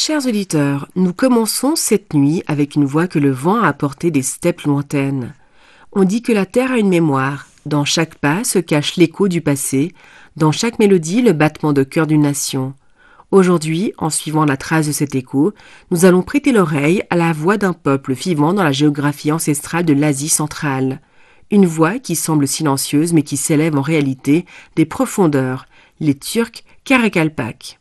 Chers auditeurs, nous commençons cette nuit avec une voix que le vent a apportée des steppes lointaines. On dit que la terre a une mémoire. Dans chaque pas se cache l'écho du passé, dans chaque mélodie le battement de cœur d'une nation. Aujourd'hui, en suivant la trace de cet écho, nous allons prêter l'oreille à la voix d'un peuple vivant dans la géographie ancestrale de l'Asie centrale. Une voix qui semble silencieuse mais qui s'élève en réalité des profondeurs, les Turcs Karakalpak.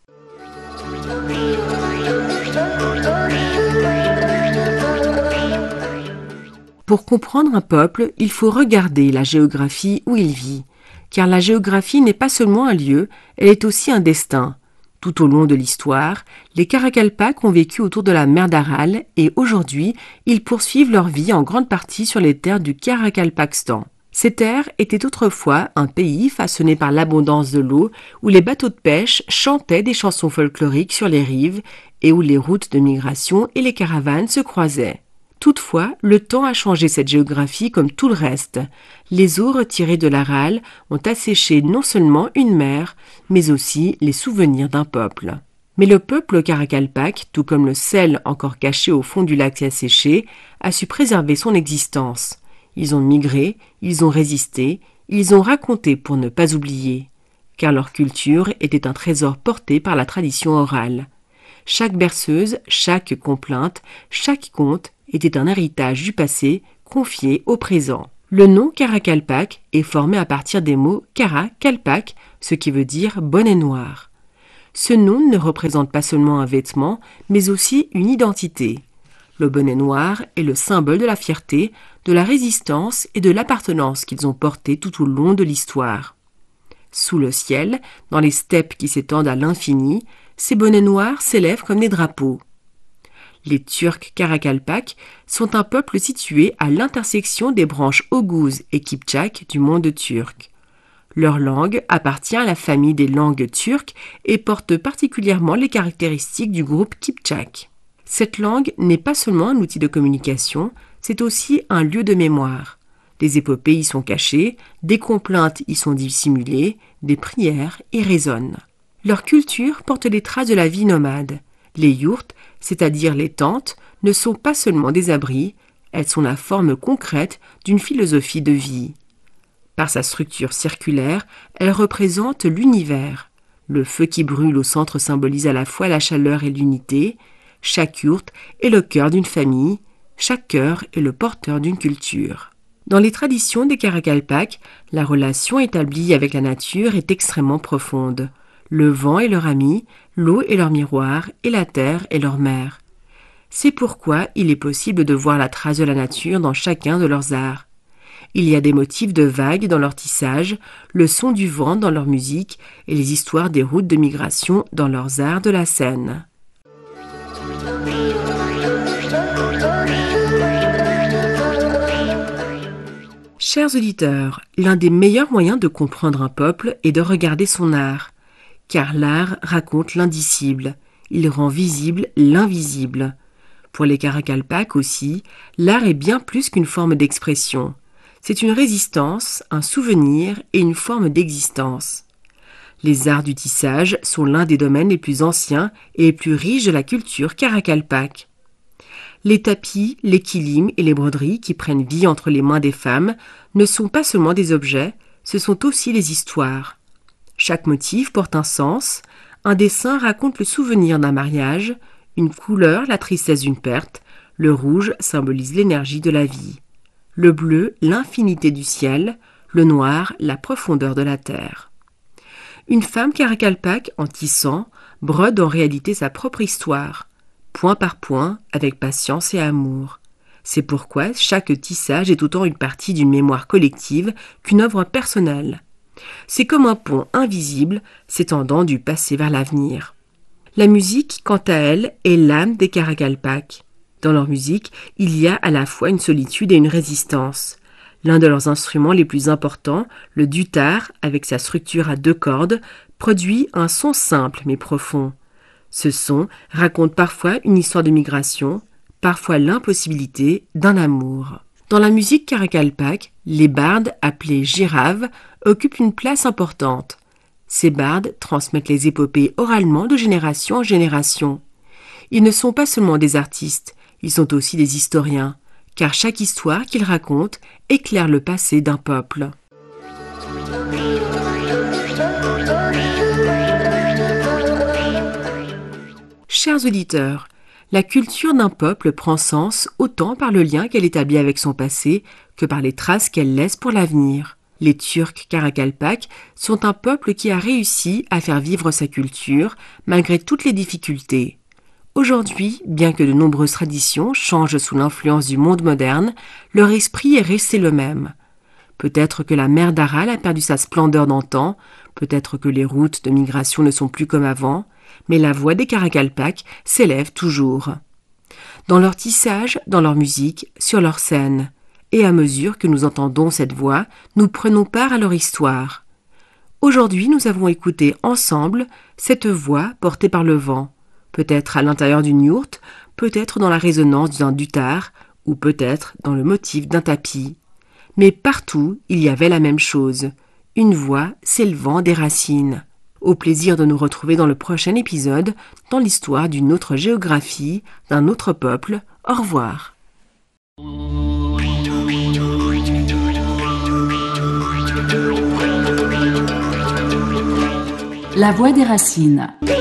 Pour comprendre un peuple, il faut regarder la géographie où il vit, car la géographie n'est pas seulement un lieu, elle est aussi un destin. Tout au long de l'histoire, les Karakalpak ont vécu autour de la mer d'Aral et aujourd'hui, ils poursuivent leur vie en grande partie sur les terres du Karakalpakstan. Ces terres étaient autrefois un pays façonné par l'abondance de l'eau où les bateaux de pêche chantaient des chansons folkloriques sur les rives et où les routes de migration et les caravanes se croisaient. Toutefois, le temps a changé cette géographie comme tout le reste. Les eaux retirées de l'Aral ont asséché non seulement une mer, mais aussi les souvenirs d'un peuple. Mais le peuple Karakalpak, tout comme le sel encore caché au fond du lac asséché, a su préserver son existence. Ils ont migré, ils ont résisté, ils ont raconté pour ne pas oublier. Car leur culture était un trésor porté par la tradition orale. Chaque berceuse, chaque complainte, chaque conte était un héritage du passé confié au présent. Le nom Karakalpak est formé à partir des mots Kara Kalpak, ce qui veut dire bonnet noir. Ce nom ne représente pas seulement un vêtement, mais aussi une identité. Le bonnet noir est le symbole de la fierté, de la résistance et de l'appartenance qu'ils ont porté tout au long de l'histoire. Sous le ciel, dans les steppes qui s'étendent à l'infini, ces bonnets noirs s'élèvent comme des drapeaux. Les Turcs Karakalpak sont un peuple situé à l'intersection des branches ogouze et kiptchak du monde turc. Leur langue appartient à la famille des langues turques et porte particulièrement les caractéristiques du groupe kiptchak. Cette langue n'est pas seulement un outil de communication, c'est aussi un lieu de mémoire. Des épopées y sont cachées, des complaintes y sont dissimulées, des prières y résonnent. Leur culture porte les traces de la vie nomade. Les yourtes, c'est-à-dire les tentes, ne sont pas seulement des abris, elles sont la forme concrète d'une philosophie de vie. Par sa structure circulaire, elle représente l'univers. Le feu qui brûle au centre symbolise à la fois la chaleur et l'unité. Chaque yourte est le cœur d'une famille, chaque cœur est le porteur d'une culture. Dans les traditions des Karakalpak, la relation établie avec la nature est extrêmement profonde. Le vent est leur ami, l'eau est leur miroir et la terre est leur mère. C'est pourquoi il est possible de voir la trace de la nature dans chacun de leurs arts. Il y a des motifs de vagues dans leur tissage, le son du vent dans leur musique et les histoires des routes de migration dans leurs arts de la scène. Chers auditeurs, l'un des meilleurs moyens de comprendre un peuple est de regarder son art. Car l'art raconte l'indicible, il rend visible l'invisible. Pour les Karakalpak aussi, l'art est bien plus qu'une forme d'expression. C'est une résistance, un souvenir et une forme d'existence. Les arts du tissage sont l'un des domaines les plus anciens et les plus riches de la culture Karakalpak. Les tapis, les kilims et les broderies qui prennent vie entre les mains des femmes ne sont pas seulement des objets, ce sont aussi les histoires. Chaque motif porte un sens, un dessin raconte le souvenir d'un mariage, une couleur la tristesse d'une perte, le rouge symbolise l'énergie de la vie, le bleu l'infinité du ciel, le noir la profondeur de la terre. Une femme Karakalpak, en tissant, brode en réalité sa propre histoire, point par point, avec patience et amour. C'est pourquoi chaque tissage est autant une partie d'une mémoire collective qu'une œuvre personnelle. C'est comme un pont invisible s'étendant du passé vers l'avenir. La musique, quant à elle, est l'âme des Karakalpak. Dans leur musique, il y a à la fois une solitude et une résistance. L'un de leurs instruments les plus importants, le dutar, avec sa structure à 2 cordes, produit un son simple mais profond. Ce son raconte parfois une histoire de migration, parfois l'impossibilité d'un amour. Dans la musique Karakalpak, les bardes, appelés giraves, occupent une place importante. Ces bardes transmettent les épopées oralement de génération en génération. Ils ne sont pas seulement des artistes, ils sont aussi des historiens, car chaque histoire qu'ils racontent éclaire le passé d'un peuple. Chers auditeurs, la culture d'un peuple prend sens autant par le lien qu'elle établit avec son passé que par les traces qu'elle laisse pour l'avenir. Les Turcs Karakalpak sont un peuple qui a réussi à faire vivre sa culture malgré toutes les difficultés. Aujourd'hui, bien que de nombreuses traditions changent sous l'influence du monde moderne, leur esprit est resté le même. Peut-être que la mer d'Aral a perdu sa splendeur d'antan, peut-être que les routes de migration ne sont plus comme avant, mais la voix des Karakalpak s'élève toujours. Dans leur tissage, dans leur musique, sur leur scène. Et à mesure que nous entendons cette voix, nous prenons part à leur histoire. Aujourd'hui, nous avons écouté ensemble cette voix portée par le vent, peut-être à l'intérieur d'une yourte, peut-être dans la résonance d'un dutar, ou peut-être dans le motif d'un tapis. Mais partout, il y avait la même chose, une voix s'élevant des racines. Au plaisir de nous retrouver dans le prochain épisode, dans l'histoire d'une autre géographie, d'un autre peuple. Au revoir. La voix des racines.